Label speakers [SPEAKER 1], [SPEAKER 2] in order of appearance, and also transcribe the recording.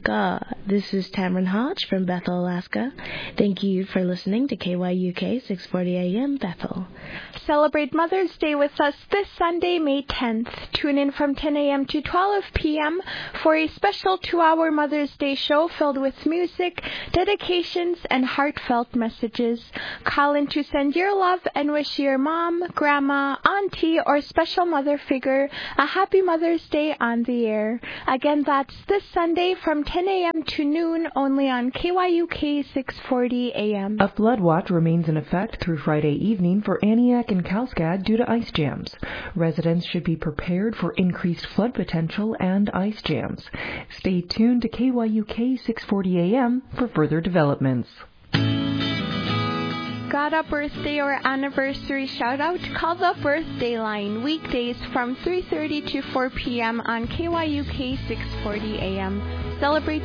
[SPEAKER 1] Alaska. This is Tamron Hodge from Bethel, Alaska. Thank you for listening to KYUK 640 AM Bethel.
[SPEAKER 2] Celebrate Mother's Day with us this Sunday, May 10th. Tune in from 10 a.m. to 12 p.m. for a special 2-hour Mother's Day show filled with music, dedications, and heartfelt messages. Call in to send your love and wish your mom, grandma, auntie, or special mother figure a happy Mother's Day on the air. Again, that's this Sunday from 10 a.m. to noon only on KYUK 640 AM.
[SPEAKER 3] A flood watch remains in effect through Friday evening for Aniak and Calscad due to ice jams. Residents should be prepared for increased flood potential and ice jams. Stay tuned to KYUK 640 AM for further developments.
[SPEAKER 2] Got a birthday or anniversary shout-out? Call the birthday line weekdays from 3:30 to 4 p.m. on KYUK 640 AM. Celebrate